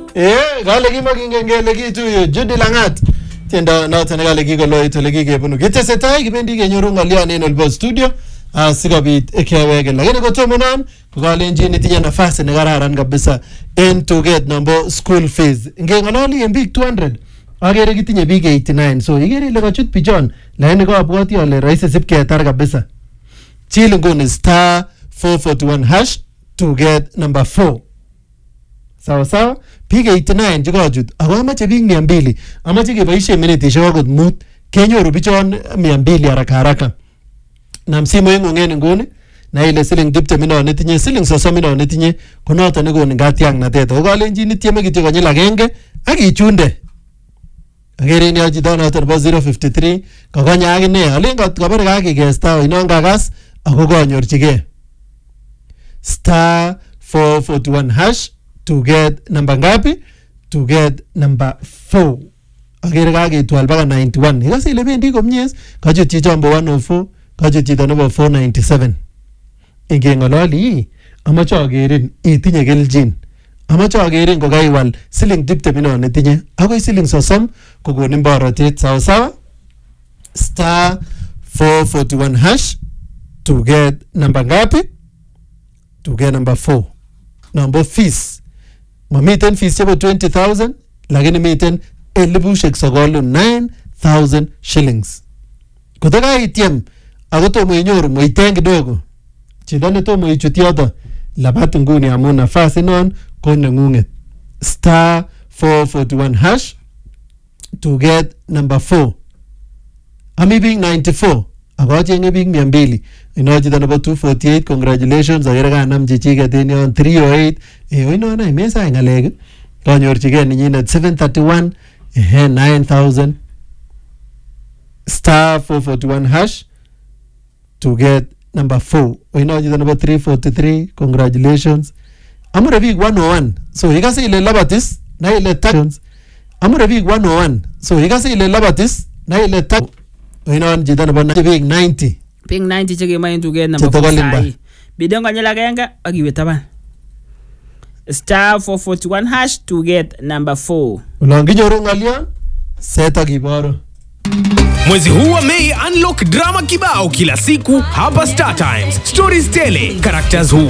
Gale kimokingengele kitu Judy Langat. Tiendo noton nekale kikoloit ole kikebunu. Kitesetai kibendi kenyoru ng'olyon en Olbo studio sikobit keweke. Lakini kotomo non kokalenjin itinye nafasi nekararan kabisa en tuget nombo school fees. Ngeng'ololi en biik 200 agere kitinye biik 89. So igere ile kochut bichon lakini kabwati ale rahisi sipketar kabisa. Chil nguni star 441 hash to get number 4. Sawa sawa, biik 89 chekachut ako amache biik 200. Amache keboishe minitishek akot 5 kenyoru bichon 200 haraka. Nam simoing'ung en nguni na ile siling 20 ino netinye, siling 30 ino netinye, konoton nekonu ngatiang'natet. Ako kalenjin itieme kityo konyil agenge ak ichunde. Agere ni chito noton nebo 053 kakonya akine alen kabare kakikesta oinon kakas ako kanyorchigei. Star 441 hash to get number ngapi? To get number 4. Agere kaketwal baka 91. Ikase ile bendi komnyes, kachut chicho mbo 104, kachut chito nebo 497. Ingeng'ololi, amache agerin itinye keljin. Amache agerin kokaiwal siling 20 ino netinye, akoi siling 30 kokonin borotet. Sawa sawa? Star 441 hash to get number ngapi? To get number 4. Number fees. Mamiten fees chebo 20,000, lakini miten 9,000 shillings. Kutoka itiem, ako tomo inyoru moiten kidogo. Chito ne tomo ichut yoto, labat nguni amun nafasi non ko neng'ung'et. Star 441 hash to get number 4. Ami biik 94. Ako achenge biik 200. Ino chito nebo 248, congratulations. Agere kanam chichiket en yon 308. Oino na imesa ng'alek. Kanyorchigei ninyinet 731, 9,000. Star 441 hash to get number 4. Oino chito nebo 343, congratulations. Amure biik 101. So ikase ile labatis na ile tactions. Amure biik 101. So ikase ile labatis na ile tactions. Oino chito nebo biik 90. Ping 90 chekema en tuget number 4. Bidon konyil agenge ak iwe taban. Star 441 hash to get number 4. Olon kinyoru ng'olyon, set ak iboru. Mwezi huu wa Mei unlock drama kibao kila siku hapa Star Times. Stories tele, characters who